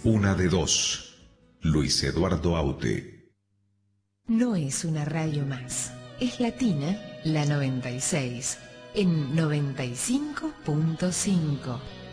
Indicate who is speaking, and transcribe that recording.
Speaker 1: Una de dos. Luis Eduardo Aute.
Speaker 2: No es una radio más. Es Latina, la 96, en 95.5.